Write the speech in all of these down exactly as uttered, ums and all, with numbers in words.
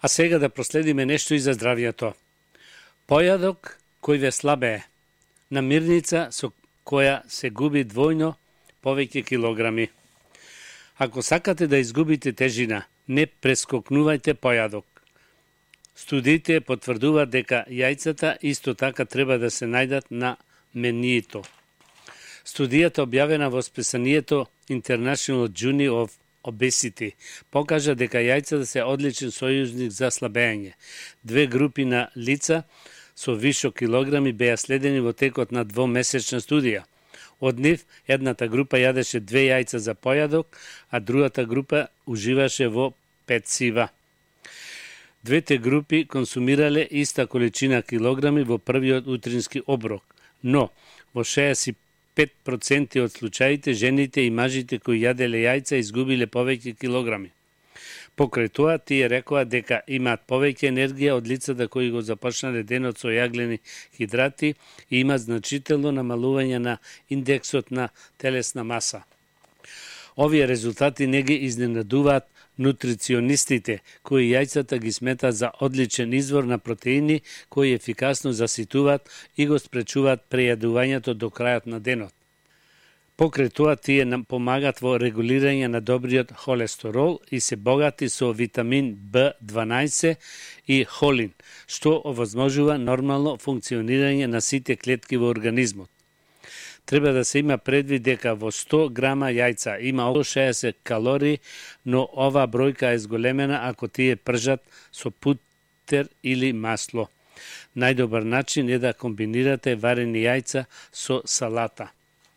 А сега да проследиме нешто и за здравјето. Појадок кој ве слабее, намирница со која се губи двојно повеќе килограми. Ако сакате да изгубите тежина, не прескокнувајте појадок. Студиите потврдуваат дека јајцата исто така треба да се најдат на мениито. Студијата објавена во списанието International Journal of Obesity покажа дека јајцата се одличен сојузник за слабење. Две групи на лица со вишок килограми беа следени во текот на двомесечна студија. Од нив, едната група јадеше две јајца за појадок, а другата група уживаше во пецива. Двете групи консумирале иста количина килограми во првиот утрински оброк, но во шеесет и пет проценти од случаите жените и мажите кои јаделе јајца изгубиле повеќе килограми. Покрај тоа, тие рекоа дека имаат повеќе енергија од лицата кои го започнале денот со јаглени хидрати и имаат значително намалување на индексот на телесна маса. Овие резултати не ги изненадуваат нутриционистите, кои јајцата ги сметаат за одличен извор на протеини кои ефикасно заситуваат и го спречуваат прејадувањето до крајот на денот. Покрај тоа, тие нам помагат во регулирање на добриот холестерол и се богати со витамин Б дванаесет и холин, што овозможува нормално функционирање на сите клетки во организмот. Треба да се има предвид дека во сто грама јајца има околу шеесет калории, но ова бројка е зголемена ако тие пржат со путер или масло. Најдобар начин е да комбинирате варени јајца со салата.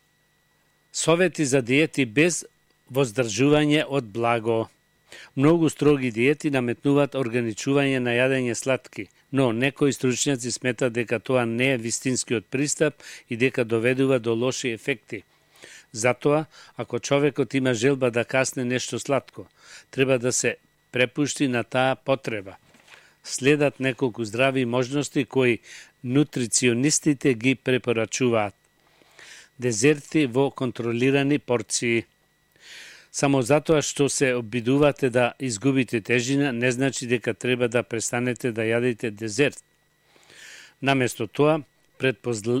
Совети за диети без воздржување од благо. Многу строги диети наметнуваат ограничување на јадење сладки, но некои стручњаци сметат дека тоа не е вистинскиот пристап и дека доведува до лоши ефекти. Затоа, ако човекот има желба да касне нешто сладко, треба да се препушти на таа потреба. Следат неколку здрави можности кои нутриционистите ги препорачуваат. Дезерти во контролирани порции. Само затоа што се обидувате да изгубите тежина, не значи дека треба да престанете да јадете дезерт. Наместо тоа, предпозл...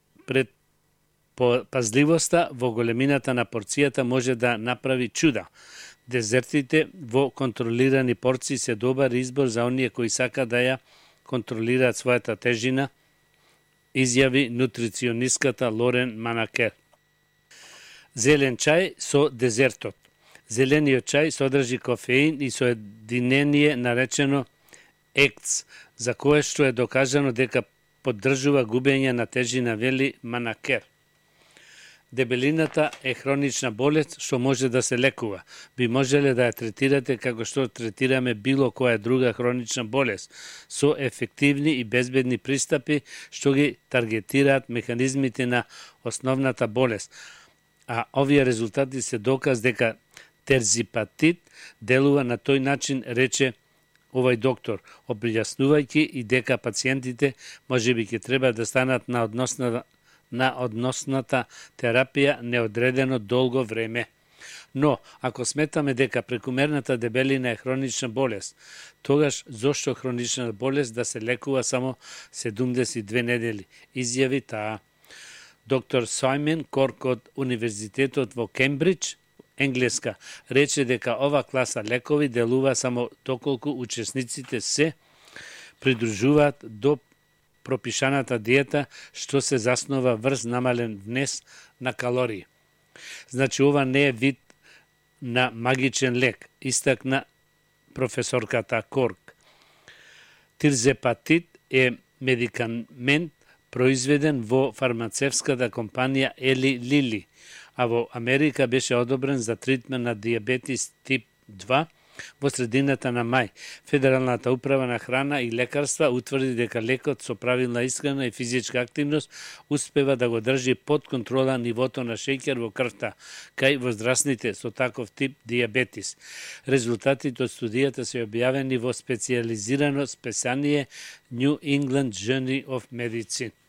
предпазливоста во големината на порцијата може да направи чуда. Дезертите во контролирани порции се добар избор за оние кои сака да ја контролираат својата тежина, изјави нутриционистката Лорен Манакер. Зелен чај со дезертот. Зелениот чај содржи кофеин и соединение наречено Е К Ц, за кое што е докажано дека поддржува губење на тежина, вели Манакер. Дебелината е хронична болест што може да се лекува. Би можеле да ја третирате како што третираме било која друга хронична болест, со ефективни и безбедни пристапи што ги таргетираат механизмите на основната болест. А овие резултати се доказ дека терзипатит делува на тој начин, рече овој доктор, објаснувајќи и дека пациентите можеби ќе треба да станат на односна на односната терапија неодредено долго време. Но, ако сметаме дека прекумерната дебелина е хронична болест, тогаш зошто хронична болест да се лекува само седумдесет и две недели, изјави таа. Доктор Сајмен Корк од Универзитетот во Кембридж, Енглеска, рече дека ова класа лекови делува само доколку учесниците се придружуваат до пропишаната диета што се заснова врз намален внес на калории. Значи, ова не е вид на магичен лек, истакна професорката Корк. Тирзепатит е медикамент произведен во фармацевската компанија Ели Лили, а во Америка беше одобрен за тритмент на диабетис тип два во средината на мај. Федералната управа на храна и лекарства утврди дека лекот со правилна исхрана и физичка активност успева да го држи под контрола нивото на шеќер во крвта кај возрастните со таков тип диабетис. Резултатите од студијата се објавени во специјализирано списание New England Journal of Medicine.